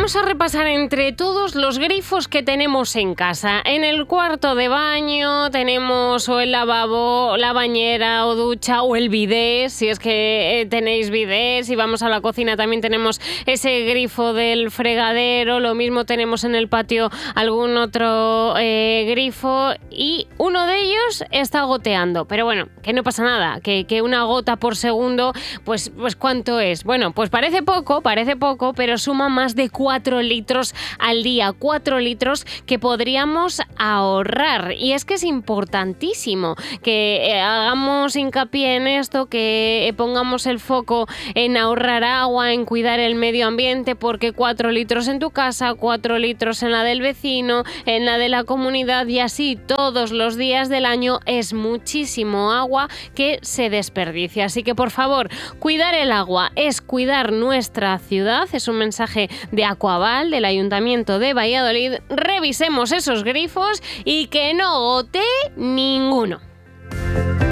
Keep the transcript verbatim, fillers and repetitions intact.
Vamos a repasar entre todos los grifos que tenemos en casa. En el cuarto de baño tenemos o el lavabo, la bañera o ducha o el bidé, si es que eh, tenéis bidé. Si vamos a la cocina también tenemos ese grifo del fregadero. Lo mismo tenemos en el patio algún otro eh, grifo y uno de ellos está goteando. Pero bueno, que no pasa nada, que, que una gota por segundo, pues, pues ¿cuánto es? Bueno, pues parece poco, parece poco, pero suma más de cuatro litros al día, cuatro litros que podríamos ahorrar. Y es que es importantísimo que eh, hagamos hincapié en esto, que eh, pongamos el foco en ahorrar agua, en cuidar el medio ambiente, porque cuatro litros en tu casa, cuatro litros en la del vecino, en la de la comunidad y así todos los días del año es muchísimo agua que se desperdicia. Así que por favor, cuidar el agua es cuidar nuestra ciudad. Es un mensaje de Aquaval, del Ayuntamiento de Valladolid. Revisemos esos grifos y que no gotee ninguno.